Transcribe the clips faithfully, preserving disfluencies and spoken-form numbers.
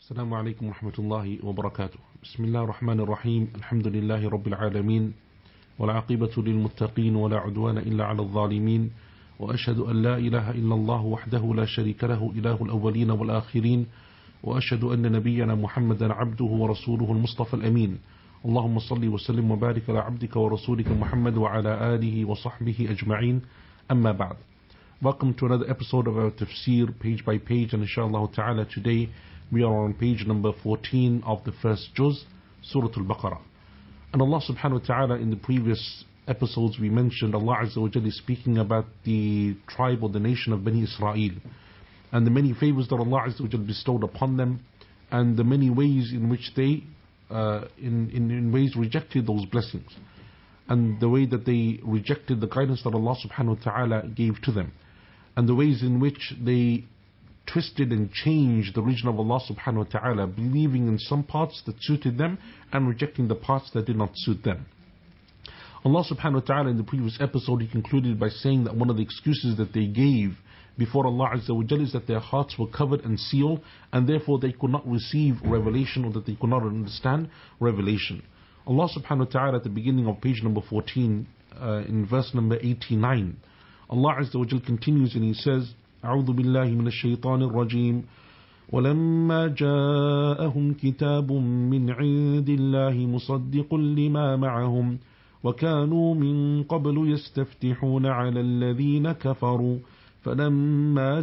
السلام عليكم ورحمة الله وبركاته. بسم الله الرحمن الرحيم. الحمد لله رب العالمين، والعاقبة للمتقين، ولا عدوان إلا على الظالمين، وأشهد أن لا إله إلا الله وحده لا شريك له إله الأولين والآخرين، وأشهد أن نبينا محمدا عبده ورسوله المصطفى الأمين. اللهم صل وسلم وبارك على عبدك ورسولك محمد وعلى آله وصحبه أجمعين. أما بعد. Welcome to another episode of our tafsir, page by page, and inshallah ta'ala today we are on page number fourteen of the first juz, Surah Al-Baqarah. And Allah subhanahu wa ta'ala, in the previous episodes we mentioned, Allah Azza wa Jalla is speaking about the tribe or the nation of Bani Israel, and the many favors that Allah Azza wa Jalla bestowed upon them, and the many ways in which they, uh, in, in, in ways rejected those blessings, and the way that they rejected the guidance that Allah subhanahu wa ta'ala gave to them, and the ways in which they twisted and changed the religion of Allah subhanahu wa ta'ala, believing in some parts that suited them and rejecting the parts that did not suit them. Allah subhanahu wa ta'ala, in the previous episode, he concluded by saying that one of the excuses that they gave before Allah Azza wa Jalla is that their hearts were covered and sealed, and therefore they could not receive revelation, or that they could not understand revelation. Allah subhanahu wa ta'ala, at the beginning of page number fourteen, uh, in verse number eighty-nine, Allah Azza wa Jalla continues and he says, أعوذ بالله من الشيطان الرجيم ولما جاءهم كتاب من عند الله مصدق لما معهم وكانوا من قبل يستفتحون على الذين كفروا فلما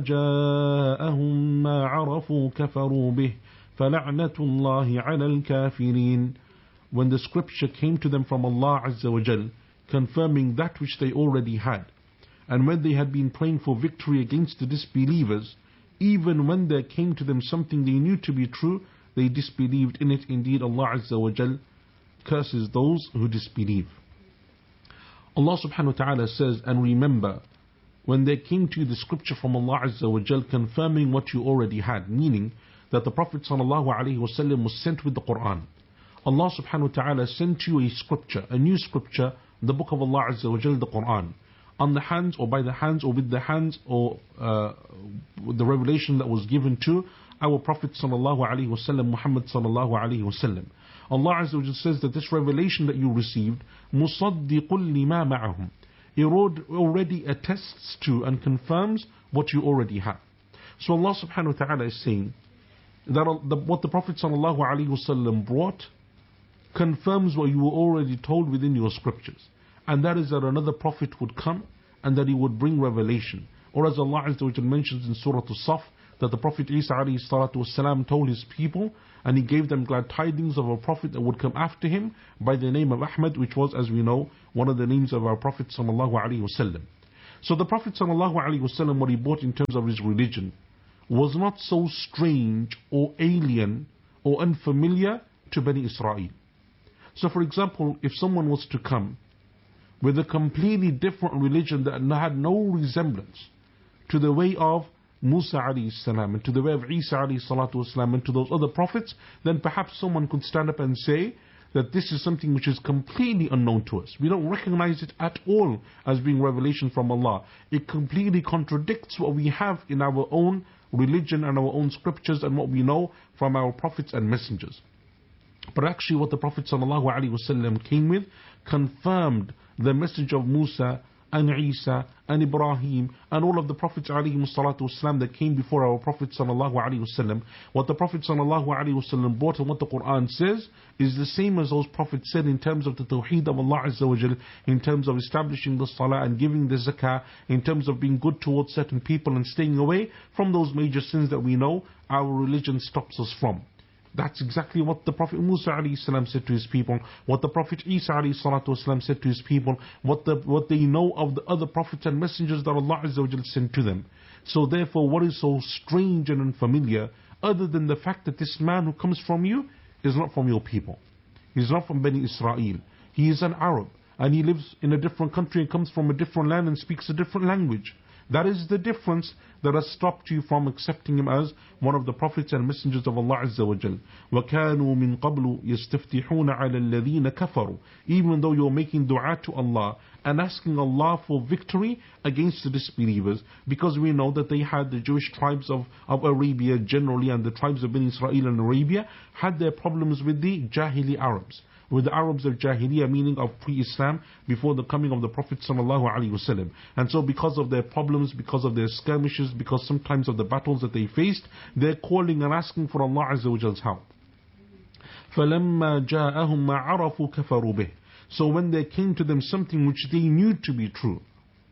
جاءهم ما عرفوا كفروا به فلعنة الله على الكافرين. When the scripture came to them from Allah Azza wa Jal, confirming that which they already had, and when they had been praying for victory against the disbelievers, even when there came to them something they knew to be true, they disbelieved in it. Indeed, Allah Azza wa Jal curses those who disbelieve. Allah subhanahu wa ta'ala says, and remember, when there came to you the scripture from Allah Azza wa Jal confirming what you already had, meaning that the Prophet sallallahu alaihi wasallam was sent with the Quran. Allah subhanahu wa ta'ala sent you a scripture, a new scripture, the book of Allah Azza wa Jal, the Quran, on the hands or by the hands or with the hands, or uh, the revelation that was given to our Prophet sallallahu alaihi wasallam, Muhammad sallallahu alaihi wasallam. Allah Azza wa Jalla says that this revelation that you received, مُصَدِّقٌ لِمَا مَعَهُمْ, it already attests to and confirms what you already have. So Allah subhanahu wa ta'ala is saying that what the Prophet sallallahu alaihi wasallam brought confirms what you were already told within your scriptures. And that is that another prophet would come and that he would bring revelation. Or as Allah Azza wa Jalla mentions in Surah Al-Saf, that the Prophet Isa alayhi salatu wasalam told his people, and he gave them glad tidings of a prophet that would come after him by the name of Ahmad, which was, as we know, one of the names of our Prophet sallallahu alaihi wasallam. So the Prophet sallallahu alaihi wasallam, what he brought in terms of his religion, was not so strange or alien or unfamiliar to Bani Israel. So for example, if someone was to come with a completely different religion that had no resemblance to the way of Musa alayhi salam and to the way of Isa alayhi salatu wasalam and to those other prophets, then perhaps someone could stand up and say that this is something which is completely unknown to us. We don't recognize it at all as being revelation from Allah. It completely contradicts what we have in our own religion and our own scriptures and what we know from our prophets and messengers. But actually what the Prophet ﷺ came with confirmed the message of Musa and Isa and Ibrahim and all of the prophets ﷺ that came before our Prophet ﷺ. What the Prophet ﷺ brought and what the Quran says is the same as those prophets said in terms of the Tawheed of Allah Azza wa Jal, in terms of establishing the Salah and giving the Zakah, in terms of being good towards certain people and staying away from those major sins that we know our religion stops us from. That's exactly what the Prophet Musa alayhi salam said to his people, what the Prophet Isa alayhi salatu wasalam said to his people, what the what they know of the other prophets and messengers that Allah Azza wa Jalla sent to them. So therefore, what is so strange and unfamiliar, other than the fact that this man who comes from you is not from your people? He's not from Bani Israel. He is an Arab, and he lives in a different country and comes from a different land and speaks a different language. That is the difference that has stopped you from accepting him as one of the prophets and messengers of Allah Azza wa Jal. وَكَانُوا مِن قَبْلُ يَسْتَفْتِحُونَ عَلَى الَّذِينَ كَفَرُوا. Even though you're making dua to Allah and asking Allah for victory against the disbelievers, because we know that they had the Jewish tribes of, of Arabia generally, and the tribes of Bani Israel in Arabia had their problems with the Jahili Arabs, with the Arabs of Jahiliyyah, meaning of pre-Islam, before the coming of the Prophet sallallahu alaihi wasallam. And so because of their problems, because of their skirmishes, because sometimes of the battles that they faced, they're calling and asking for Allah Azza wa Jall's help. فَلَمَّا جَاءَهُمْ مَا عَرَفُوا كَفَرُوا بِهِ. So when there came to them something which they knew to be true,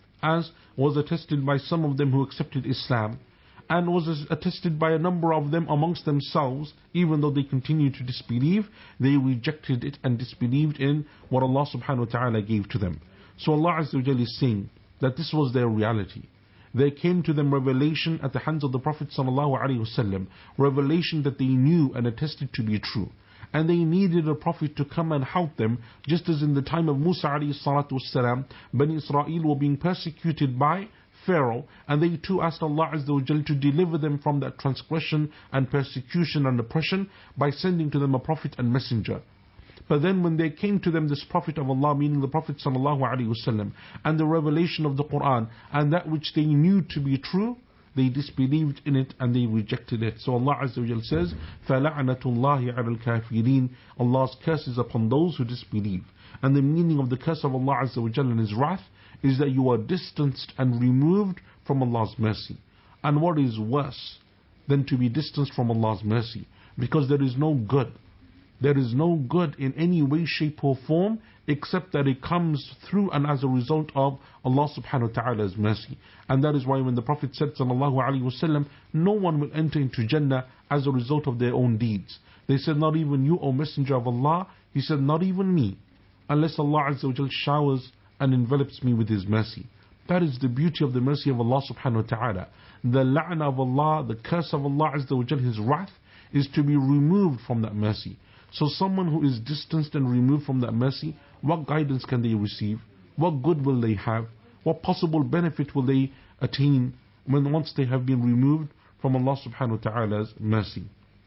as was attested by some of them who accepted Islam, and was attested by a number of them amongst themselves, even though they continued to disbelieve, they rejected it and disbelieved in what Allah subhanahu wa ta'ala gave to them. So Allah Azza wa Jalla is saying that this was their reality. There came to them revelation at the hands of the Prophet sallallahu alaihi wasallam, revelation that they knew and attested to be true. And they needed a prophet to come and help them, just as in the time of Musa alayhi salatu wasalam, Bani Israel were being persecuted by Pharaoh, and they too asked Allah Azza wa Jal to deliver them from that transgression and persecution and oppression by sending to them a prophet and messenger. But then when there came to them this prophet of Allah, meaning the Prophet sallallahu alaihi wasallam, and the revelation of the Quran, and that which they knew to be true, they disbelieved in it and they rejected it. So Allah Azza wa Jal says, فَلَعْنَةُ اللَّهِ عَلَى الْكَافِرِينَ. Allah's curse is upon those who disbelieve. And the meaning of the curse of Allah Azza wa Jal and His wrath is that you are distanced and removed from Allah's mercy. And what is worse than to be distanced from Allah's mercy? Because there is no good. There is no good in any way, shape or form, except that it comes through and as a result of Allah subhanahu wa ta'ala's mercy. And that is why when the Prophet said sallallahu alaihi wasallam, no one will enter into Jannah as a result of their own deeds. They said, not even you, O Messenger of Allah. He said, not even me, unless Allah Azza wa Jal showers and envelops me with His mercy. That is the beauty of the mercy of Allah subhanahu wa ta'ala. The la'na of Allah, the curse of Allah Azza wa Jal, His wrath, is to be removed from that mercy. So someone who is distanced and removed from that mercy, what guidance can they receive? What good will they have? What possible benefit will they attain when once they have been removed from Allah subhanahu wa ta'ala's mercy?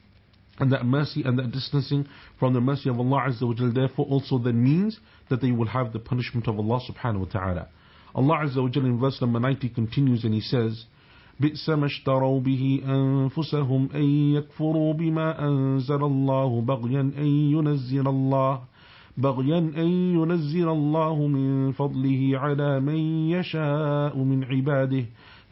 And that mercy and that distancing from the mercy of Allah Azza wa Jal therefore also then means that they will have the punishment of Allah subhanahu wa ta'ala. Allah Azza wa Jal in verse number ninety continues and He says, بئس ما اشتروا به أنفسهم أن يكفروا بما أنزل الله بغيا أن ينزل الله بغيا أن ينزل الله من فضله على من يشاء من عباده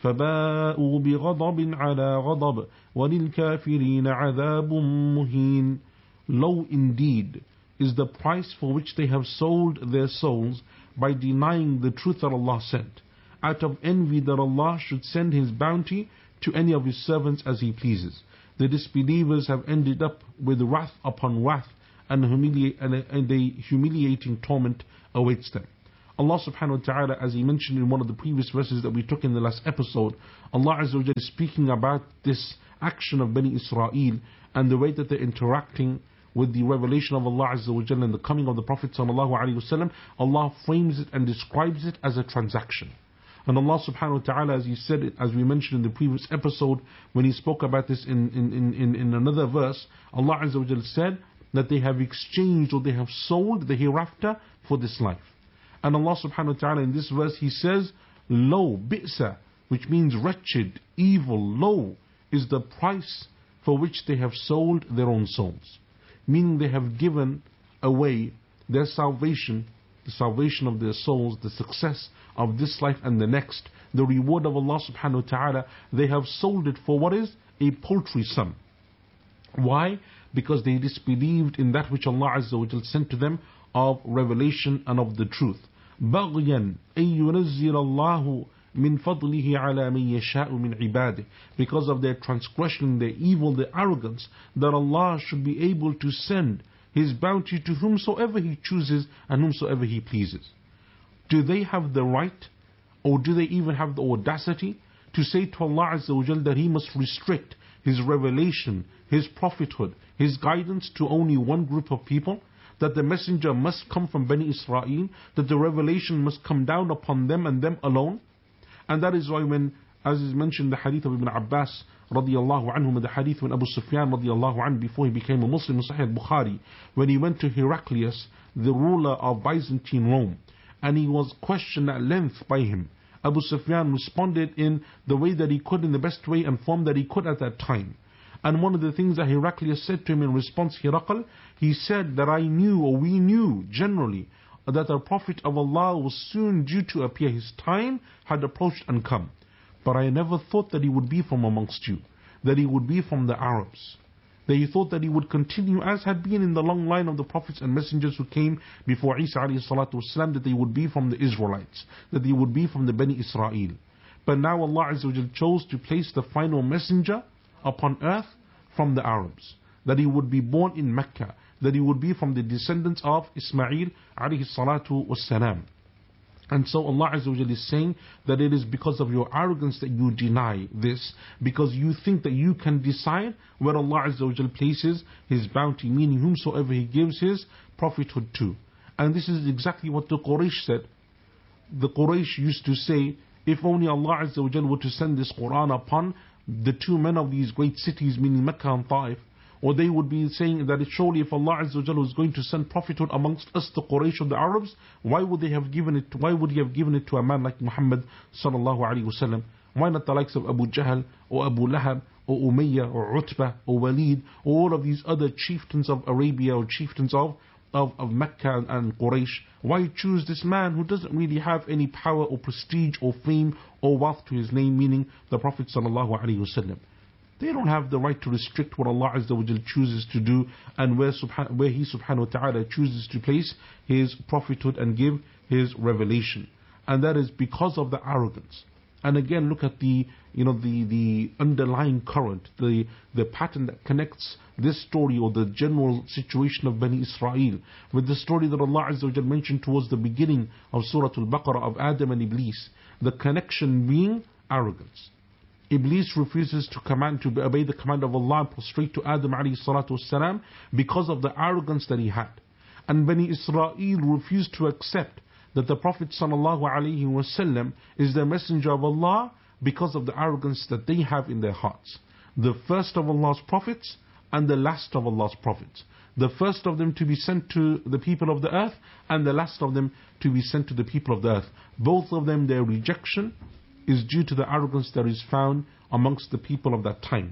فباءوا بغضب على غضب وللكافرين عذاب مهين. Low indeed is the price for which they have sold their souls by denying the truth that Allah sent, out of envy that Allah should send His bounty to any of His servants as He pleases. The disbelievers have ended up with wrath upon wrath, and, humili- and, a, and a humiliating torment awaits them. Allah subhanahu wa ta'ala, as He mentioned in one of the previous verses that we took in the last episode, Allah Azza wa Jalla is speaking about this action of Bani Israel and the way that they're interacting with the revelation of Allah Azza wa Jalla and the coming of the Prophet sallallahu alaihi wasallam. Allah frames it and describes it as a transaction. And Allah subhanahu wa ta'ala, as He said it, as we mentioned in the previous episode, when He spoke about this in, in, in, in another verse, Allah Azza wa Jalla said that they have exchanged or they have sold the hereafter for this life. And Allah subhanahu wa ta'ala in this verse He says, low, bi'sa, which means wretched, evil, low is the price for which they have sold their own souls. Meaning they have given away their salvation, the salvation of their souls, the success of this life and the next, the reward of Allah subhanahu wa ta'ala, they have sold it for what is a paltry sum. Why? Because they disbelieved in that which Allah Azza wa Jal sent to them of revelation and of the truth. بَغْيًا أَن يُنَزِّلَ اللَّهُ مِن فَضْلِهِ عَلَى مَن يَشَاءُ مِنْ عِبَادِهِ. Because of their transgression, their evil, their arrogance, that Allah should be able to send His bounty to whomsoever He chooses and whomsoever He pleases. Do they have the right, or do they even have the audacity to say to Allah Azza wa Jal that He must restrict His revelation, His prophethood, His guidance to only one group of people? That the messenger must come from Bani Israel, that the revelation must come down upon them and them alone? And that is why when, as is mentioned, the hadith of Ibn Abbas radiallahu anhu, and the hadith when Abu Sufyan radiallahu anhu, before he became a Muslim in Sahih Bukhari, when he went to Heraclius, the ruler of Byzantine Rome, and he was questioned at length by him. Abu Sufyan responded in the way that he could, in the best way and form that he could at that time. And one of the things that Heraclius said to him in response, Herakl, he said that I knew, or we knew generally, that the Prophet of Allah was soon due to appear. His time had approached and come. But I never thought that he would be from amongst you, that he would be from the Arabs. That he thought that he would continue as had been in the long line of the prophets and messengers who came before Isa alayhi salatu wasalam, that they would be from the Israelites, that they would be from the Bani Israel. But now Allah Azza wa Jal chose to place the final messenger upon earth from the Arabs, that he would be born in Mecca, that he would be from the descendants of Ismail alayhi salatu wassalam. And so Allah Azza wa Jal is saying that it is because of your arrogance that you deny this, because you think that you can decide where Allah Azza wa Jal places His bounty, meaning whomsoever He gives His prophethood to. And this is exactly what the Quraysh said. The Quraysh used to say, if only Allah Azza wa Jal were to send this Quran upon the two men of these great cities, meaning Mecca and Taif, or they would be saying that surely if Allah Azza wa Jalla was going to send prophethood amongst us, the Quraysh of the Arabs, why would they have given it? Why would He have given it to a man like Muhammad sallallahu alaihi wasallam? Why not the likes of Abu Jahl or Abu Lahab or Umayyah or Utbah or Walid or all of these other chieftains of Arabia or chieftains of of, of Mecca and Quraysh? Why choose this man who doesn't really have any power or prestige or fame or wealth to his name, meaning the Prophet sallallahu alaihi wasallam? They don't have the right to restrict what Allah Azza wa Jal chooses to do and where, subhan- where He subhanahu wa ta'ala chooses to place His prophethood and give His revelation. And that is because of the arrogance. And again, look at the, you know, the, the underlying current, the, the pattern that connects this story or the general situation of Bani Israel with the story that Allah Azza wa Jal mentioned towards the beginning of Surah Al-Baqarah of Adam and Iblis. The connection being arrogance. Iblis refuses to command to obey the command of Allah and prostrate to Adam alayhi salatu wasalam because of the arrogance that he had. And Bani Israel refused to accept that the Prophet sallallahu alaihi wasallam is the messenger of Allah because of the arrogance that they have in their hearts. The first of Allah's prophets and the last of Allah's prophets. The first of them to be sent to the people of the earth and the last of them to be sent to the people of the earth. Both of them, their rejection is due to the arrogance that is found amongst the people of that time.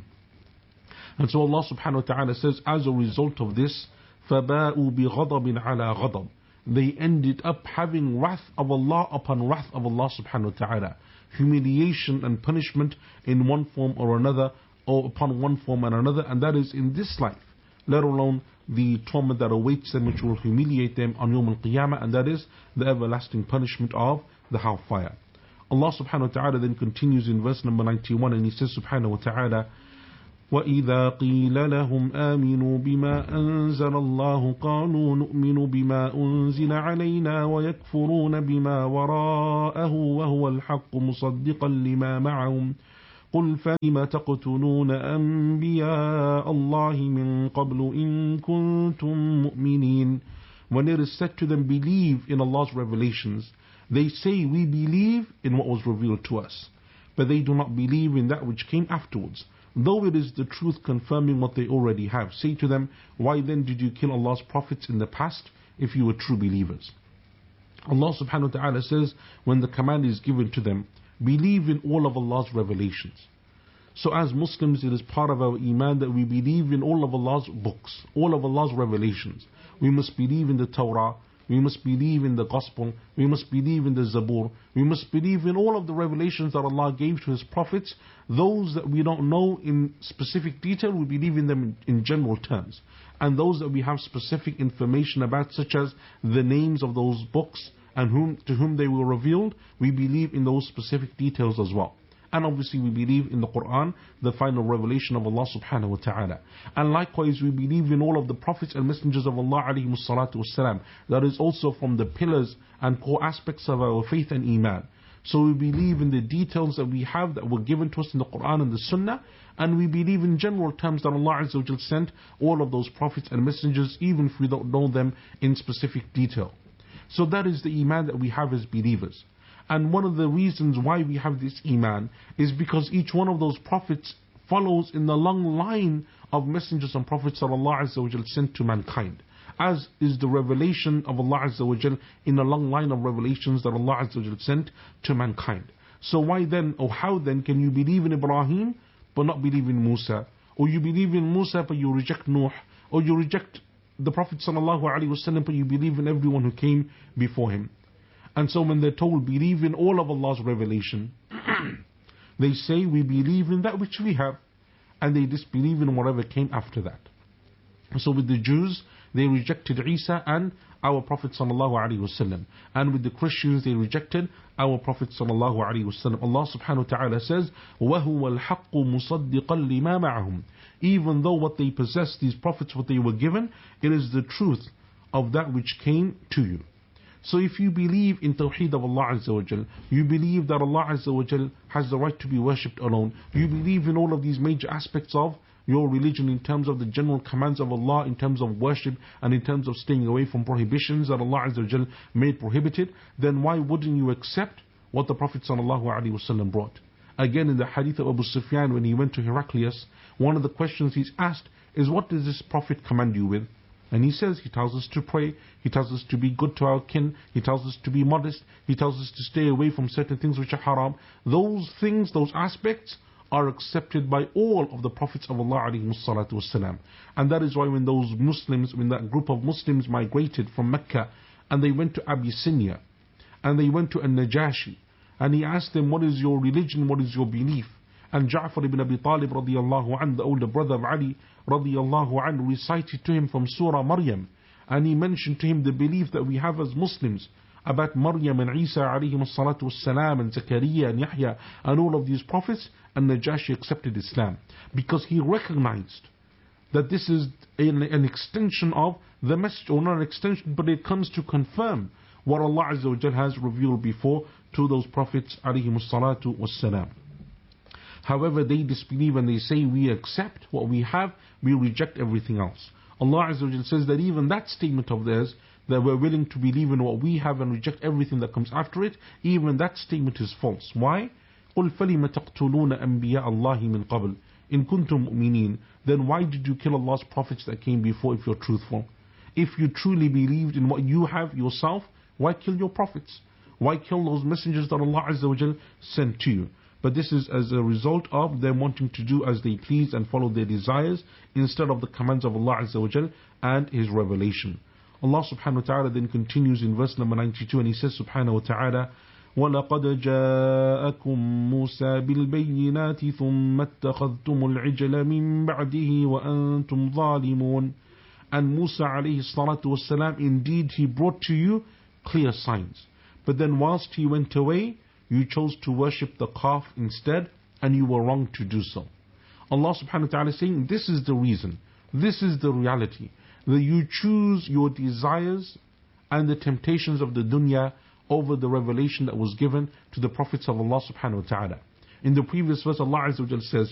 And so Allah subhanahu wa ta'ala says, as a result of this, فَبَاءُوا بِغَضَبٍ عَلَى غَضَبٍ, they ended up having wrath of Allah upon wrath of Allah subhanahu wa ta'ala. Humiliation and punishment in one form or another, or upon one form and another, and that is in this life, let alone the trauma that awaits them, which will humiliate them on Yawm al-Qiyamah, and that is the everlasting punishment of the hellfire. Allah subhanahu wa ta'ala then continues in verse number ninety-one, and He says subhanahu wa ta'ala, وَإِذَا قِيلَ لَهُمْ آمِنُوا بِمَا أَنزَلَ اللَّهُ قَالُوا نُؤْمِنُ بِمَا أُنزِلَ عَلَيْنَا وَيَكْفُرُونَ بِمَا وَرَاءَهُ وَهُوَ الْحَقُّ مُصَدِّقًا لِمَا مَعَهُمْ قُلْ فَلِمَ تَقْتُلُونَ أَنْبِيَاءَ اللَّهِ مِنْ قَبْلُ إِن كُنْتُمْ مُؤْمِنِينَ. When it is said to them, believe in Allah's revelations, they say, we believe in what was revealed to us, but they do not believe in that which came afterwards, though it is the truth confirming what they already have. Say to them, why then did you kill Allah's prophets in the past if you were true believers? Allah subhanahu wa ta'ala says, when the command is given to them, believe in all of Allah's revelations. So as Muslims, it is part of our iman that we believe in all of Allah's books, all of Allah's revelations. We must believe in the Torah, we must believe in the Gospel, we must believe in the Zabur, we must believe in all of the revelations that Allah gave to His prophets. Those that we don't know in specific detail, we believe in them in, in general terms. And those that we have specific information about, such as the names of those books and whom to whom they were revealed, we believe in those specific details as well. And obviously we believe in the Quran, the final revelation of Allah subhanahu wa ta'ala. And likewise we believe in all of the prophets and messengers of Allah alayhimu salatu wassalam. That is also from the pillars and core aspects of our faith and iman. So we believe in the details that we have that were given to us in the Quran and the Sunnah. And we believe in general terms that Allah Azza wa Jal sent all of those prophets and messengers, even if we don't know them in specific detail. So that is the iman that we have as believers. And one of the reasons why we have this iman is because each one of those prophets follows in the long line of messengers and prophets that Allah Azza wa Jal sent to mankind. as is the revelation of Allah Azza wa Jal in a long line of revelations that Allah Azza wa Jal sent to mankind. So why then, or how then can you believe in Ibrahim but not believe in Musa? Or you believe in Musa but you reject Nuh? Or you reject the Prophet sallallahu alaihi wasallam but you believe in everyone who came before him? And so when they're told believe in all of Allah's revelation, they say we believe in that which we have, and they disbelieve in whatever came after that. So with the Jews, they rejected Isa and our Prophet sallallahu alaihi wasallam, and with the Christians they rejected our Prophet sallallahu alaihi wasallam. Allah subhanahu wa ta'ala says, وَهُوَ الْحَقُّ مُصَدِّقًا لِمَا مَعَهُمْ. Even though what they possess, these prophets, what they were given, it is the truth of that which came to you. So if you believe in Tawheed of Allah Azza wa Jal, you believe that Allah Azza wa Jal has the right to be worshipped alone, you believe in all of these major aspects of your religion in terms of the general commands of Allah, in terms of worship, and in terms of staying away from prohibitions that Allah Azza wa Jal made prohibited, then why wouldn't you accept what the Prophet sallallahu alaihi wasallam brought? Again, in the hadith of Abu Sufyan, when he went to Heraclius, one of the questions he's asked is, what does this Prophet command you with? And he says, he tells us to pray, he tells us to be good to our kin, he tells us to be modest, he tells us to stay away from certain things which are haram. Those things, those aspects are accepted by all of the prophets of Allah alayhi salatu wasalam. And that is why when those Muslims, when that group of Muslims migrated from Mecca and they went to Abyssinia and they went to An-Najashi and he asked them, what is your religion, what is your belief? And Ja'far ibn Abi Talib radiallahu anhu, the older brother of Ali radiallahu anhu, recited to him from Surah Maryam, and he mentioned to him the belief that we have as Muslims about Maryam and Isa alayhim salatu wassalam and Zakaria and Yahya and all of these prophets. And Najashi accepted Islam because he recognized that this is an, an extension of the message, or not an extension, but it comes to confirm what Allah Azza wa Jal has revealed before to those prophets alayhim salatu wassalam. However, they disbelieve and they say we accept what we have, we reject everything else. Allah Azza wa Jal says that even that statement of theirs, that we're willing to believe in what we have and reject everything that comes after it, even that statement is false. Why? قُلْ فَلِمَ تَقْتُلُونَ أَنْبِيَاءَ اللَّهِ مِنْ قَبْلِ إِن كُنْتُم مُؤْمِنِينَ. Then why did you kill Allah's prophets that came before if you're truthful? If you truly believed in what you have yourself, why kill your prophets? Why kill those messengers that Allah Azza wa Jal sent to you? But this is as a result of them wanting to do as they please and follow their desires instead of the commands of Allah Azza wa Jal and His revelation. Allah subhanahu wa ta'ala then continues in verse number ninety-two and He says subhanahu wa ta'ala, وَلَقَدْ جَاءَكُم مُوسَى بِالْبَيِّنَاتِ ثُمَّ اتَّخَذْتُمُ الْعِجْلَ مِن بَعْدِهِ وَأَنْتُمْ ظَالِمُونَ. And Musa alayhi salatu wasalam, indeed he brought to you clear signs. But then whilst he went away, you chose to worship the calf instead, and you were wrong to do so. Allah subhanahu wa ta'ala is saying, this is the reason, this is the reality, that you choose your desires and the temptations of the dunya over the revelation that was given to the prophets of Allah subhanahu wa ta'ala. In the previous verse, Allah Azza wa Jal says,